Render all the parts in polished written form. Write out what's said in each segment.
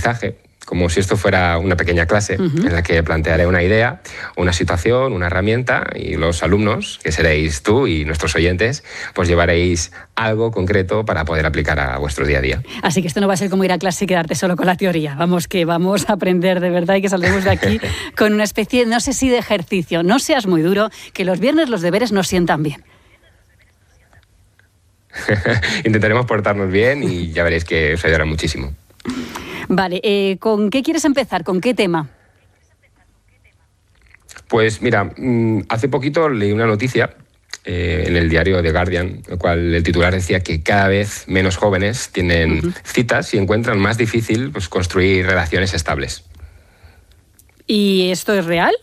aprendizaje, como si esto fuera una pequeña clase en la que plantearé una idea, una situación, una herramienta, y los alumnos, que seréis tú y nuestros oyentes, pues llevaréis algo concreto para poder aplicar a vuestro día a día. Así que esto no va a ser como ir a clase y quedarte solo con la teoría. Vamos a aprender de verdad y que saldremos de aquí con una especie, no sé si de ejercicio. No seas muy duro, que los viernes los deberes nos sientan bien. Intentaremos portarnos bien y ya veréis que os ayudará muchísimo. Vale, ¿con qué quieres empezar? ¿Con qué tema? Pues mira, hace poquito leí una noticia en el diario The Guardian, en el cual el titular decía que cada vez menos jóvenes tienen citas y encuentran más difícil pues, construir relaciones estables. ¿Y esto es real?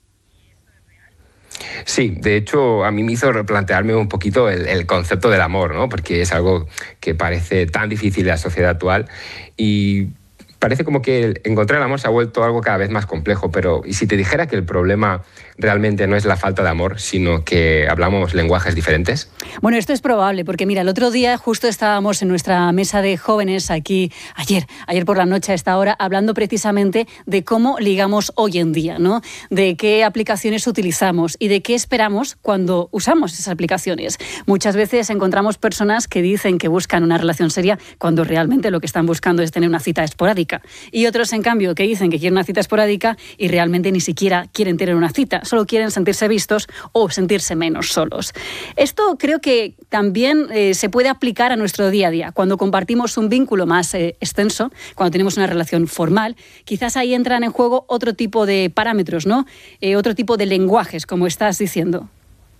Sí, de hecho, a mí me hizo replantearme un poquito el concepto del amor, ¿no? Porque es algo que parece tan difícil en la sociedad actual y parece como que encontrar el amor se ha vuelto algo cada vez más complejo, pero ¿y si te dijera que el problema realmente no es la falta de amor, sino que hablamos lenguajes diferentes? Bueno, esto es probable, porque mira, el otro día justo estábamos en nuestra mesa de jóvenes aquí, ayer por la noche a esta hora, hablando precisamente de cómo ligamos hoy en día, ¿no? De qué aplicaciones utilizamos y de qué esperamos cuando usamos esas aplicaciones. Muchas veces encontramos personas que dicen que buscan una relación seria cuando realmente lo que están buscando es tener una cita esporádica. Y otros, en cambio, que dicen que quieren una cita esporádica y realmente ni siquiera quieren tener una cita, solo quieren sentirse vistos o sentirse menos solos. Esto creo que también se puede aplicar a nuestro día a día. Cuando compartimos un vínculo más extenso, cuando tenemos una relación formal, quizás ahí entran en juego otro tipo de parámetros, ¿no? Otro tipo de lenguajes, como estás diciendo.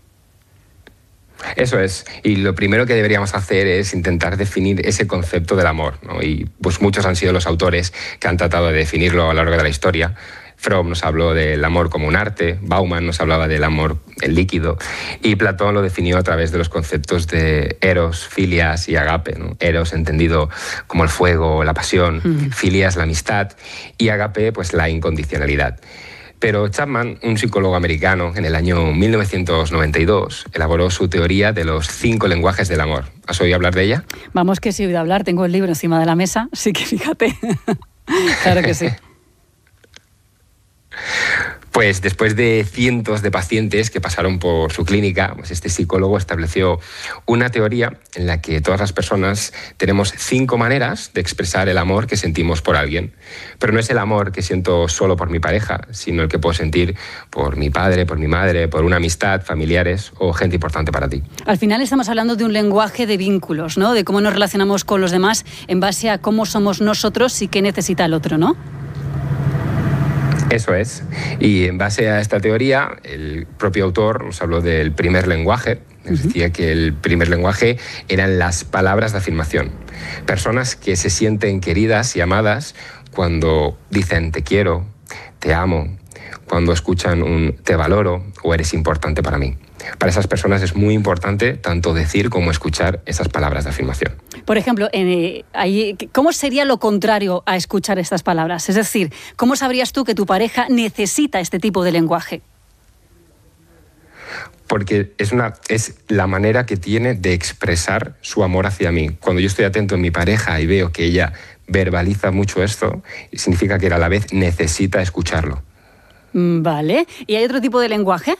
Eso es, y lo primero que deberíamos hacer es intentar definir ese concepto del amor, ¿no? Y pues muchos han sido los autores que han tratado de definirlo a lo largo de la historia. Freud nos habló del amor como un arte, Bauman nos hablaba del amor el líquido, y Platón lo definió a través de los conceptos de eros, filias y agape, ¿no? Eros entendido como el fuego, la pasión, filias la amistad y agape pues la incondicionalidad. Pero Chapman, un psicólogo americano, en el año 1992, elaboró su teoría de los 5 lenguajes del amor. ¿Has oído hablar de ella? Vamos, que sí he oído hablar. Tengo el libro encima de la mesa, así que fíjate. Claro que sí. Pues después de cientos de pacientes que pasaron por su clínica, pues este psicólogo estableció una teoría en la que todas las personas tenemos 5 maneras de expresar el amor que sentimos por alguien. Pero no es el amor que siento solo por mi pareja, sino el que puedo sentir por mi padre, por mi madre, por una amistad, familiares o gente importante para ti. Al final estamos hablando de un lenguaje de vínculos, ¿no? De cómo nos relacionamos con los demás en base a cómo somos nosotros y qué necesita el otro, ¿no? Eso es. Y en base a esta teoría, el propio autor nos habló del primer lenguaje. Nos decía que el primer lenguaje eran las palabras de afirmación. Personas que se sienten queridas y amadas cuando dicen te quiero, te amo, cuando escuchan un te valoro o eres importante para mí. Para esas personas es muy importante tanto decir como escuchar esas palabras de afirmación. Por ejemplo, ¿cómo sería lo contrario a escuchar estas palabras? Es decir, ¿cómo sabrías tú que tu pareja necesita este tipo de lenguaje? Porque es la manera que tiene de expresar su amor hacia mí. Cuando yo estoy atento en mi pareja y veo que ella verbaliza mucho esto, significa que a la vez necesita escucharlo. Vale. ¿Y hay otro tipo de lenguaje?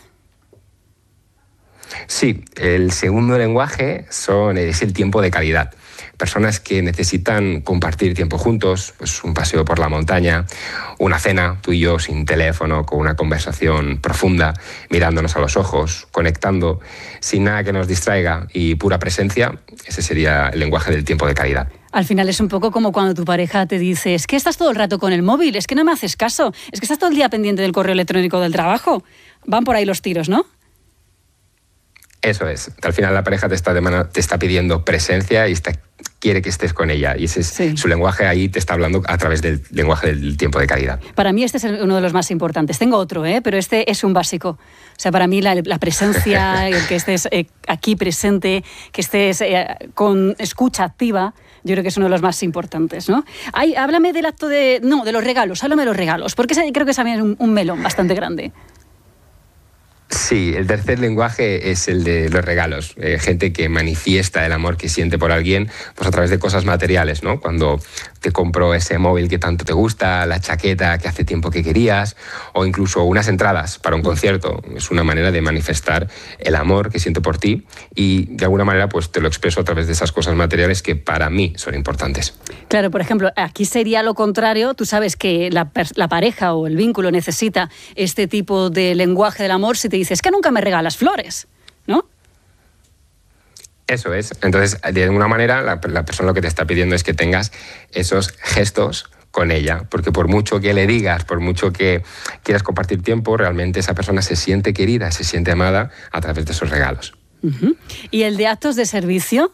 Sí, el segundo lenguaje es el tiempo de calidad. Personas que necesitan compartir tiempo juntos, pues un paseo por la montaña, una cena, tú y yo sin teléfono, con una conversación profunda, mirándonos a los ojos, conectando, sin nada que nos distraiga y pura presencia. Ese sería el lenguaje del tiempo de calidad. Al final es un poco como cuando tu pareja te dice, es que estás todo el rato con el móvil, es que no me haces caso, es que estás todo el día pendiente del correo electrónico del trabajo. Van por ahí los tiros, ¿no? Eso es. Al final la pareja te está pidiendo presencia y quiere que estés con ella. Y ese es su lenguaje, ahí te está hablando a través del lenguaje del tiempo de calidad. Para mí este es uno de los más importantes. Tengo otro, pero este es un básico. O sea, para mí la presencia, el que estés aquí presente, que estés con escucha activa, yo creo que es uno de los más importantes, ¿no? Háblame del acto de los regalos, háblame de los regalos, porque creo que es también un melón bastante grande. Sí, el tercer lenguaje es el de los regalos. Gente que manifiesta el amor que siente por alguien pues a través de cosas materiales, ¿no? Cuando te compro ese móvil que tanto te gusta, la chaqueta que hace tiempo que querías, o incluso unas entradas para un concierto. Es una manera de manifestar el amor que siento por ti y de alguna manera pues te lo expreso a través de esas cosas materiales que para mí son importantes. Claro, por ejemplo, aquí sería lo contrario. Tú sabes que la pareja o el vínculo necesita este tipo de lenguaje del amor si te dices que nunca me regalas flores, ¿no? Eso es. Entonces, de alguna manera, la persona lo que te está pidiendo es que tengas esos gestos con ella, porque por mucho que le digas, por mucho que quieras compartir tiempo, realmente esa persona se siente querida, se siente amada a través de esos regalos. Uh-huh. ¿Y el de actos de servicio?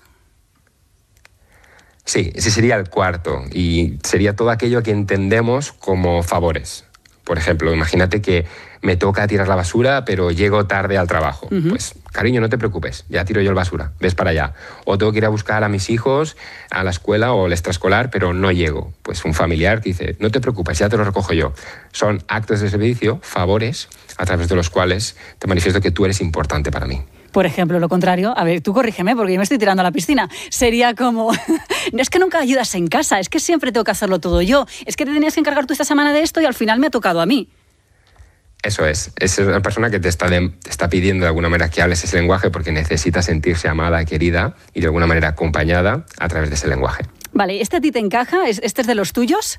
Sí, ese sería el cuarto y sería todo aquello que entendemos como favores. Por ejemplo, imagínate que me toca tirar la basura, pero llego tarde al trabajo. Uh-huh. Pues, cariño, no te preocupes, ya tiro yo la basura, ves para allá. O tengo que ir a buscar a mis hijos a la escuela o al extraescolar, pero no llego. Pues un familiar que dice, no te preocupes, ya te lo recojo yo. Son actos de servicio, favores, a través de los cuales te manifiesto que tú eres importante para mí. Por ejemplo, lo contrario, a ver, tú corrígeme porque yo me estoy tirando a la piscina, sería como, no es que nunca ayudas en casa, es que siempre tengo que hacerlo todo yo, es que te tenías que encargar tú esta semana de esto y al final me ha tocado a mí. Eso es una persona que te está pidiendo de alguna manera que hables ese lenguaje porque necesita sentirse amada, querida y de alguna manera acompañada a través de ese lenguaje. Vale, ¿este a ti te encaja? ¿Este es de los tuyos?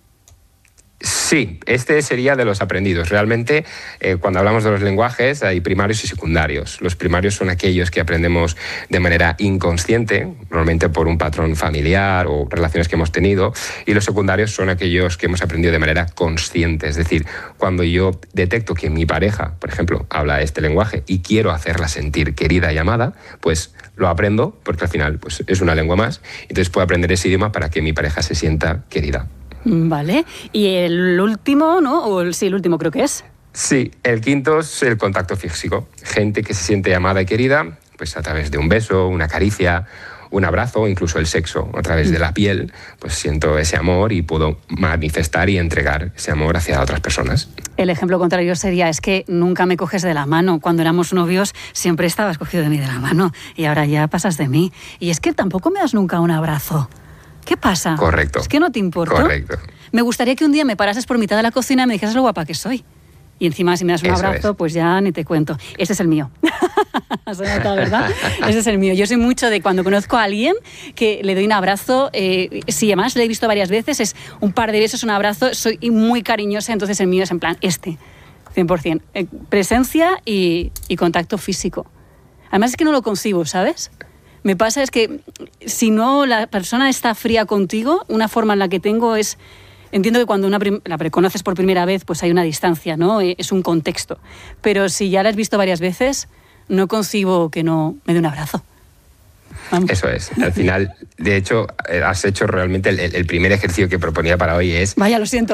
Sí, este sería de los aprendidos. Realmente, cuando hablamos de los lenguajes, hay primarios y secundarios. Los primarios son aquellos que aprendemos de manera inconsciente, normalmente por un patrón familiar o relaciones que hemos tenido, y los secundarios son aquellos que hemos aprendido de manera consciente. Es decir, cuando yo detecto que mi pareja, por ejemplo, habla este lenguaje y quiero hacerla sentir querida y amada, pues lo aprendo, porque al final pues, es una lengua más, entonces puedo aprender ese idioma para que mi pareja se sienta querida. Vale. ¿Y el último, no? Sí, el último creo que es. Sí, el quinto es el contacto físico. Gente que se siente amada y querida, pues a través de un beso, una caricia, un abrazo, incluso el sexo, a través de la piel, pues siento ese amor y puedo manifestar y entregar ese amor hacia otras personas. El ejemplo contrario sería, es que nunca me coges de la mano. Cuando éramos novios siempre estabas cogido de mí de la mano y ahora ya pasas de mí. Y es que tampoco me das nunca un abrazo. ¿Qué pasa? Correcto. ¿Es que no te importa? Correcto. Me gustaría que un día me parases por mitad de la cocina y me dijeras lo guapa que soy. Y encima, si me das un abrazo, pues ya ni te cuento. Este es el mío. Se nota, ¿verdad? Ese es el mío. Yo soy mucho de cuando conozco a alguien que le doy un abrazo. Si además le he visto varias veces, es un par de besos, un abrazo. Soy muy cariñosa, entonces el mío es en plan 100%. Presencia y contacto físico. Además es que no lo concibo, ¿sabes? Me pasa es que si no la persona está fría contigo, una forma en la que tengo es... Entiendo que cuando la conoces por primera vez, pues hay una distancia, ¿no? Es un contexto. Pero si ya la has visto varias veces, no concibo que no me dé un abrazo. Vamos. Eso es. Al final, de hecho, has hecho realmente el primer ejercicio que proponía para hoy es... Vaya, lo siento.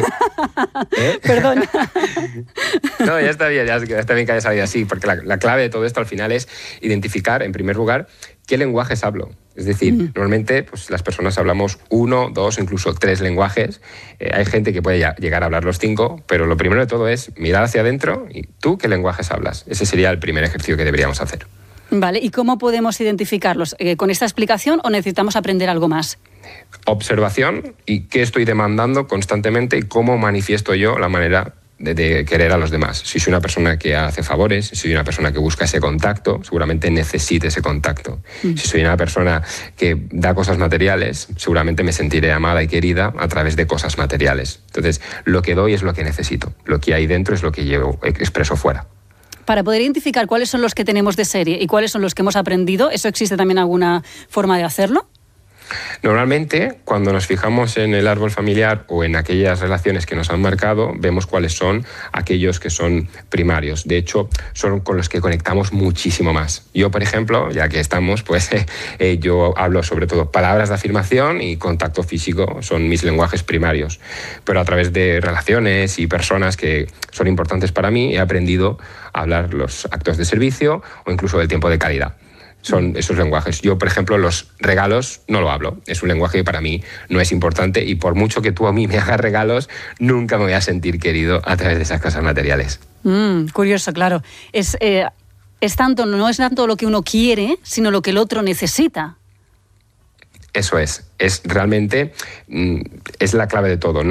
Perdón. No, ya está bien que haya salido así, porque la clave de todo esto al final es identificar, en primer lugar, qué lenguajes hablo. Es decir, normalmente pues, las personas hablamos 1, 2, incluso 3 lenguajes. Hay gente que puede llegar a hablar los 5, pero lo primero de todo es mirar hacia adentro y tú qué lenguajes hablas. Ese sería el primer ejercicio que deberíamos hacer. Vale, ¿y cómo podemos identificarlos? ¿Con esta explicación o necesitamos aprender algo más? Observación y qué estoy demandando constantemente y cómo manifiesto yo la manera de querer a los demás. Si soy una persona que hace favores, si soy una persona que busca ese contacto, seguramente necesite ese contacto. Si soy una persona que da cosas materiales, seguramente me sentiré amada y querida a través de cosas materiales. Entonces, lo que doy es lo que necesito. Lo que hay dentro es lo que yo expreso fuera. Para poder identificar cuáles son los que tenemos de serie y cuáles son los que hemos aprendido, ¿eso existe también alguna forma de hacerlo? Normalmente, cuando nos fijamos en el árbol familiar o en aquellas relaciones que nos han marcado, vemos cuáles son aquellos que son primarios. De hecho, son con los que conectamos muchísimo más. Yo, por ejemplo, ya que estamos, pues yo hablo sobre todo palabras de afirmación y contacto físico, son mis lenguajes primarios. Pero a través de relaciones y personas que son importantes para mí, he aprendido a hablar los actos de servicio o incluso del tiempo de calidad. son esos lenguajes. Yo, por ejemplo, los regalos no lo hablo. Es un lenguaje que para mí no es importante y por mucho que tú a mí me hagas regalos, nunca me voy a sentir querido a través de esas cosas materiales. Curioso, claro. No es tanto lo que uno quiere, sino lo que el otro necesita. Eso es realmente, es la clave de todo.